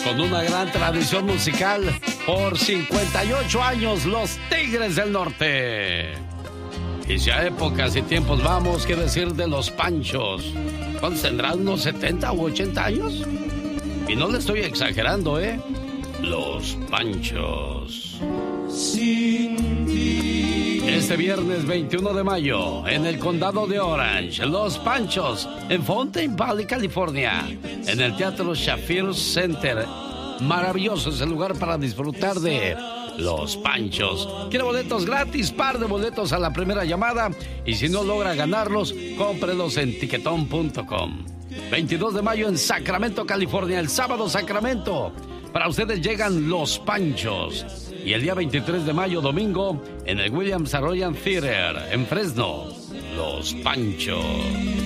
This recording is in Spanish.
con una gran tradición musical por 58 años, los Tigres del Norte. Y si a épocas y tiempos vamos, ¿qué decir de los Panchos? ¿Cuántos tendrán? ¿Unos 70 u 80 años? Y no le estoy exagerando, ¿eh? Los Panchos. Sin ti. Este viernes 21 de mayo, en el condado de Orange, Los Panchos, en Fountain Valley, California, en el Teatro Shafir Center. Maravilloso es el lugar para disfrutar de Los Panchos. ¿Quiere boletos gratis? Par de boletos a la primera llamada. Y si no logra ganarlos, cómprelos en tiquetón.com. 22 de mayo en Sacramento, California. El sábado, Sacramento. Para ustedes llegan Los Panchos. Y el día 23 de mayo, domingo, en el Williams Arroyo Theater, en Fresno, Los Panchos.